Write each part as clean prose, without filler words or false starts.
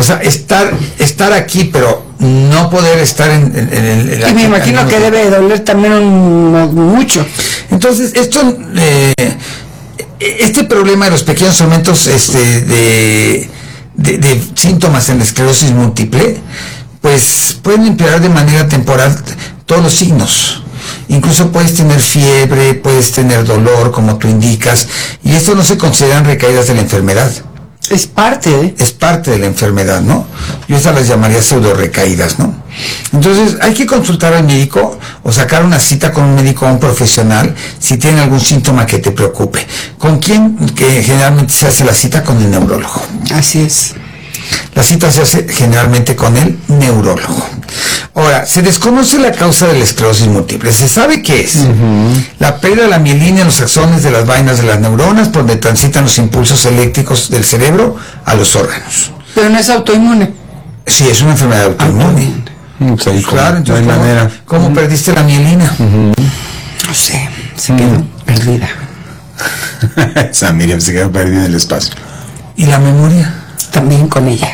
O sea, estar aquí, pero no poder estar en el... Y me imagino que debe doler también mucho. Entonces, este problema de los pequeños aumentos de síntomas en la esclerosis múltiple, pues pueden empeorar de manera temporal todos los signos. Incluso puedes tener fiebre, puedes tener dolor, como tú indicas, y esto no se consideran recaídas de la enfermedad. Es parte de la enfermedad, ¿no? Yo estas las llamaría pseudo recaídas, ¿no? Entonces hay que consultar al médico o sacar una cita con un médico o un profesional si tiene algún síntoma que te preocupe. ¿Con quién? Que generalmente se hace la cita con el neurólogo. Así es. La cita se hace generalmente con el neurólogo. Ahora, se desconoce la causa de la esclerosis múltiple. Se sabe que es la pérdida de la mielina en los axones de las vainas de las neuronas, por donde transitan los impulsos eléctricos del cerebro a los órganos. Pero no es autoinmune. Sí, es una enfermedad autoinmune. Sí, claro, entonces, ¿cómo perdiste la mielina? No sé, se quedó perdida. Esa Miriam se quedó perdida en el espacio. ¿Y la memoria? También con ella.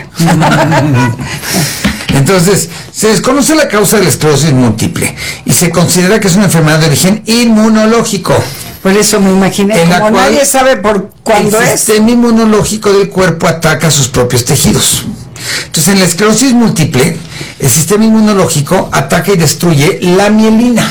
Entonces, se desconoce la causa de la esclerosis múltiple y se considera que es una enfermedad de origen inmunológico. Por eso me imaginé, en la como cual nadie sabe por cuándo el sistema inmunológico del cuerpo ataca sus propios tejidos. Entonces, en la esclerosis múltiple, el sistema inmunológico ataca y destruye la mielina,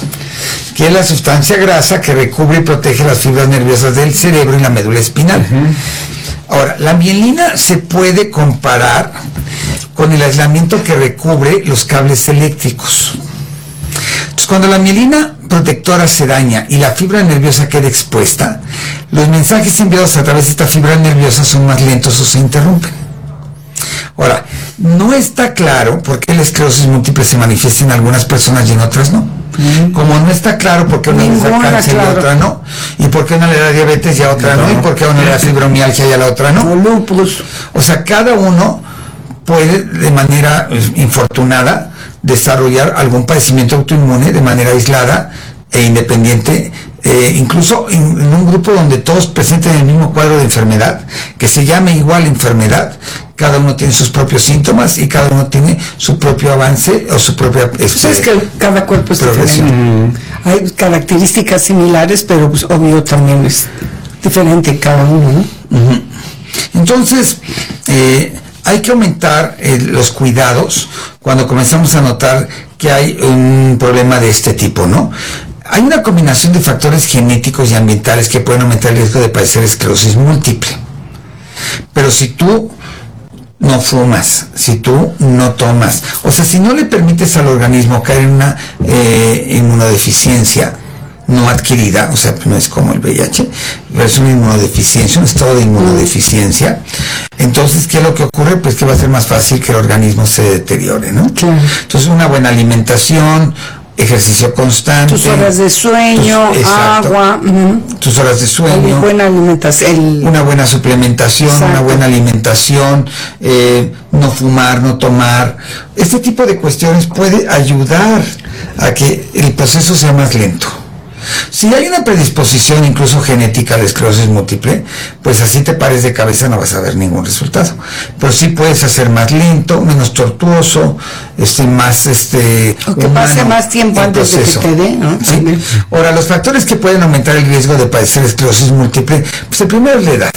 que es la sustancia grasa que recubre y protege las fibras nerviosas del cerebro y la médula espinal. Ahora, la mielina se puede comparar con el aislamiento que recubre los cables eléctricos. Entonces, cuando la mielina protectora se daña y la fibra nerviosa queda expuesta, los mensajes enviados a través de esta fibra nerviosa son más lentos o se interrumpen. Ahora, no está claro por qué la esclerosis múltiple se manifiesta en algunas personas y en otras no. Como no está claro por qué una le da cáncer y otra no, y por qué una le da diabetes y a otra no, y por qué una le da fibromialgia y a la otra no. O lupus. O sea, cada uno puede de manera infortunada desarrollar algún padecimiento autoinmune de manera aislada e independiente, incluso en un grupo donde todos presenten el mismo cuadro de enfermedad, que se llame igual enfermedad. Cada uno tiene sus propios síntomas y cada uno tiene su propio avance o su propia es que cada cuerpo es progresión. Diferente. Hay características similares, pero pues obvio también es diferente en cada uno, ¿no? Entonces, hay que aumentar los cuidados cuando comenzamos a notar que hay un problema de este tipo, ¿no? Hay una combinación de factores genéticos y ambientales que pueden aumentar el riesgo de padecer esclerosis múltiple. Pero si tú no fumas, si tú no tomas, o sea, si no le permites al organismo caer en una inmunodeficiencia no adquirida, o sea, no es como el VIH, pero es una inmunodeficiencia, un estado de inmunodeficiencia, entonces, ¿qué es lo que ocurre? Pues que va a ser más fácil que el organismo se deteriore, ¿no? Claro. Entonces, una buena alimentación, ejercicio constante, tus horas de sueño, agua, tus horas de sueño, buena alimentación, una buena suplementación, exacto, una buena alimentación, no fumar, no tomar, este tipo de cuestiones puede ayudar a que el proceso sea más lento. Si hay una predisposición incluso genética a la esclerosis múltiple, pues así te pares de cabeza no vas a ver ningún resultado. Pero sí puedes hacer más lento, menos tortuoso, más o que pase más tiempo antes de que te dé, ¿no? Sí. Ahora, los factores que pueden aumentar el riesgo de padecer esclerosis múltiple, pues el primero es la edad.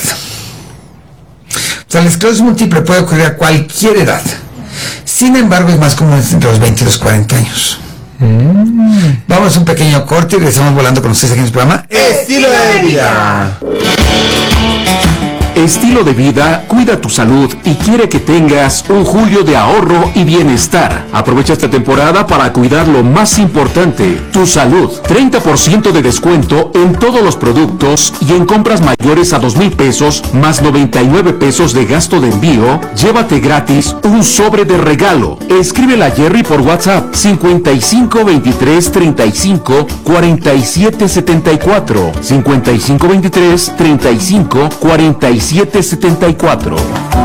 O sea, la esclerosis múltiple puede ocurrir a cualquier edad. Sin embargo, es más común entre los 20 y los 40 años. Vamos a un pequeño corte y regresamos volando con ustedes aquí en el programa Estilo de Vida. Estilo de Vida cuida tu salud y quiere que tengas un julio de ahorro y bienestar. Aprovecha esta temporada para cuidar lo más importante, tu salud. 30% de descuento en todos los productos y en compras mayores a 2,000 pesos más 99 pesos de gasto de envío, llévate gratis un sobre de regalo. Escríbele a Jerry por WhatsApp 55 23 35 47 74 55 23 35 47 774.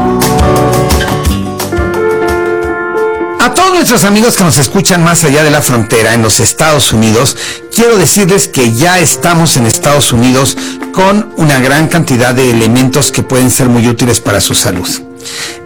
A todos nuestros amigos que nos escuchan más allá de la frontera, en los Estados Unidos, quiero decirles que ya estamos en Estados Unidos con una gran cantidad de elementos que pueden ser muy útiles para su salud.